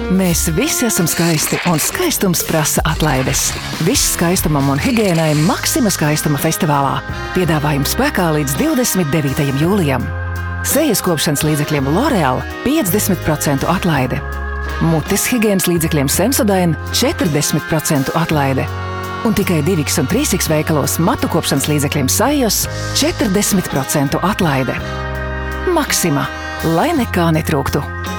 Mēs visi esam skaisti, un skaistums prasa atlaides. Viss skaistumam un higiēnai Maxima skaistuma festivālā. Piedāvājums spēkā līdz 29. jūlijam. Sejas kopšanas līdzekļiem L'Oreal 50% atlaide. Mutes higienas līdzekļiem Sensodyne 40% atlaide. Un tikai 2X un 3X veikalos matu kopšanas līdzekļiem Sajos 40% atlaide. Maxima, lai nekā netrūktu.